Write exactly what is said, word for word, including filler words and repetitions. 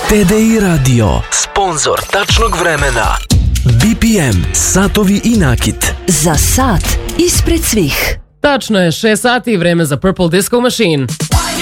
T D I Radio, sponsor tačnog vremena. B P M, satovi i nakit. Za sat ispred svih. Tačno je šest sati i vreme za Purple Disco Machine.